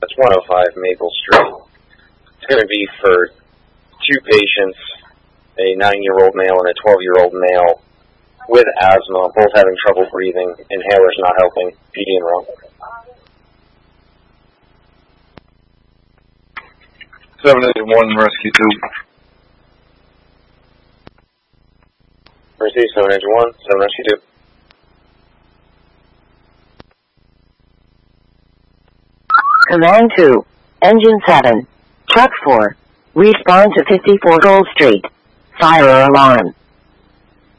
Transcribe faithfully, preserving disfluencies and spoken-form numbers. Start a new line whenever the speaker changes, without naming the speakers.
That's one oh five Maple Street. It's going to be for two patients, a nine-year-old male and a twelve-year-old male with asthma, both having trouble breathing, inhalers not helping, P D and wrong.
seven eight one, Rescue two.
Receive seven eight one, seven Rescue two.
Command two, Engine seven, Truck four, respond to fifty-four Gold Street. Fire alarm.